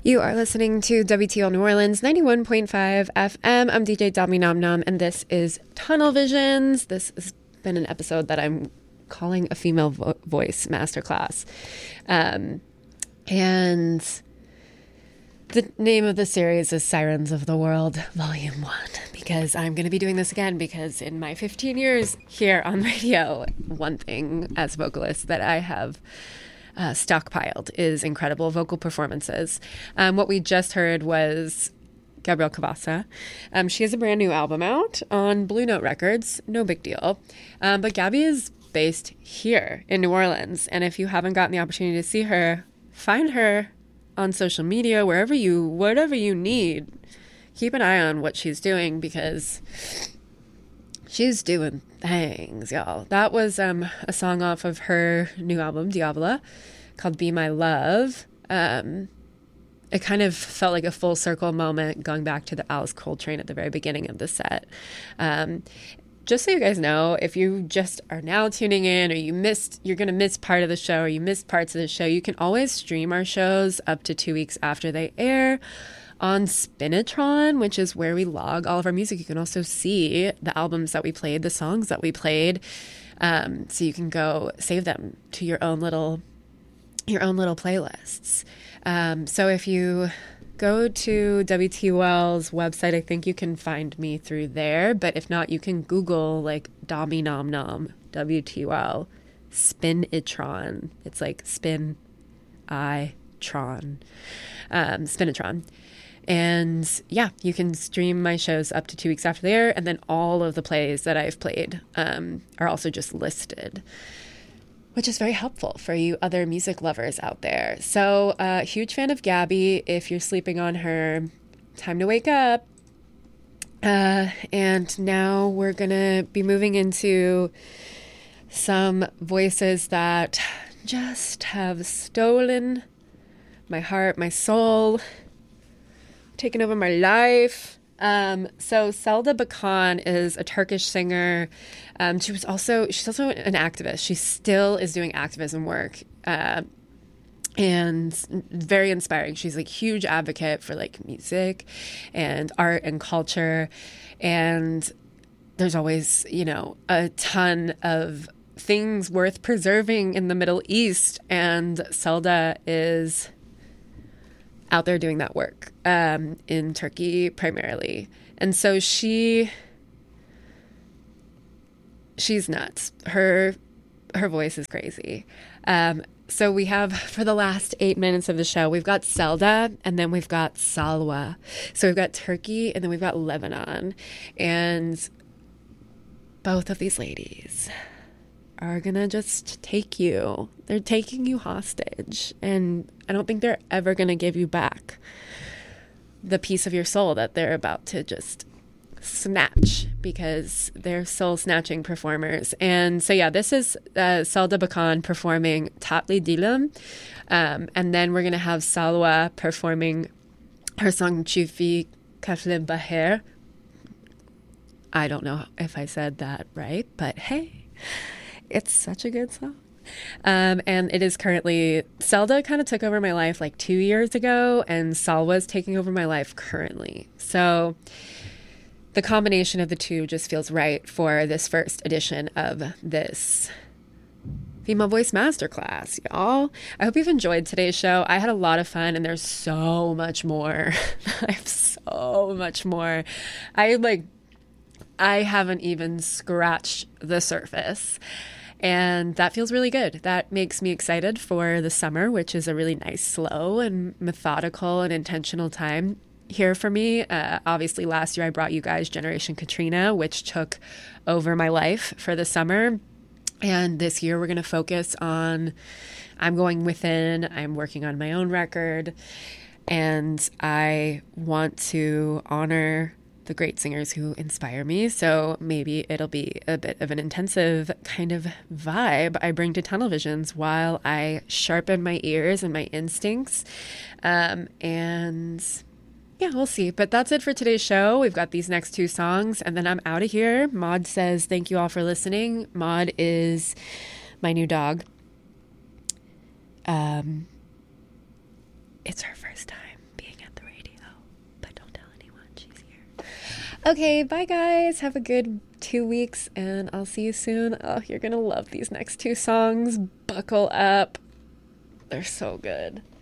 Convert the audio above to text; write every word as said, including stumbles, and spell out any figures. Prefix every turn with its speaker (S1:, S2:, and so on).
S1: You are listening to W T L New Orleans, ninety-one point five F M. I'm D J Dami Nom Nom, and this is Tunnel Visions. This has been an episode that I'm calling a female vo- voice masterclass. Um, and the name of the series is Sirens of the World, Volume one, because I'm going to be doing this again because in my fifteen years here on radio, one thing as vocalist that I have Uh, stockpiled is incredible vocal performances. Um, what we just heard was Gabrielle Cavassa. Um, she has a brand new album out on Blue Note Records. No big deal. Um, but Gabby is based here in New Orleans. And if you haven't gotten the opportunity to see her, find her on social media, wherever you, whatever you need. Keep an eye on what she's doing because she's doing things, y'all. That was um, a song off of her new album, Diavola, called Be My Love. Um, it kind of felt like a full circle moment going back to the Alice Coltrane at the very beginning of the set. Um, just so you guys know, if you just are now tuning in or you missed, you're going to miss part of the show or you missed parts of the show, you can always stream our shows up to two weeks after they air on Spinitron, which is where we log all of our music. You can also see the albums that we played, the songs that we played. Um, so you can go save them to your own little, your own little playlists. Um, so if you go to W T O L's website, I think you can find me through there. But if not, you can Google like Dami Nom Nom, W T O L, Spinitron. It's like spin, I, tron, um, Spinitron. And yeah, you can stream my shows up to two weeks after there. And then all of the plays that I've played um, are also just listed, which is very helpful for you other music lovers out there. So uh, huge fan of Gabby. If you're sleeping on her, time to wake up. Uh, and now we're going to be moving into some voices that just have stolen my heart, my soul, taken over my life. Um, so Selda Bakan is a Turkish singer. Um, she was also, she's also an activist. She still is doing activism work, uh, and very inspiring. She's like huge advocate for like music and art and culture. And there's always, you know, a ton of things worth preserving in the Middle East. And Selda is out there doing that work um, in Turkey primarily. And so she, she's nuts. Her, her voice is crazy. Um, so we have, for the last eight minutes of the show, we've got Selda and then we've got Salwa. So we've got Turkey and then we've got Lebanon. And both of these ladies are gonna just take you. They're taking you hostage. And I don't think they're ever gonna give you back the piece of your soul that they're about to just snatch, because they're soul snatching performers. And so yeah, this is uh, Selda Bakan performing Tatli Dilim. Um, and then we're gonna have Salwa performing her song Chufi Kafle Baher. I don't know if I said that right, but hey, it's such a good song. Um, and it is currently, Selda kind of took over my life like two years ago, and Salwa's taking over my life currently. So the combination of the two just feels right for this first edition of this Female Voice Masterclass, y'all. I hope you've enjoyed today's show. I had a lot of fun, and there's so much more. I have so much more. I like, I haven't even scratched the surface. And that feels really good. That makes me excited for the summer, which is a really nice, slow and methodical and intentional time here for me. Uh, obviously, last year I brought you guys Generation Katrina, which took over my life for the summer. And this year we're going to focus on, I'm going within, I'm working on my own record, and I want to honor the great singers who inspire me. So maybe it'll be a bit of an intensive kind of vibe I bring to Tunnel Visions while I sharpen my ears and my instincts. Um, and yeah, we'll see. But that's it for today's show. We've got these next two songs and then I'm out of here. Maud says, thank you all for listening. Maud is my new dog. Um, it's her first time Okay, bye guys. Have a good two weeks and I'll see you soon. Oh, you're gonna love these next two songs. Buckle up. They're so good.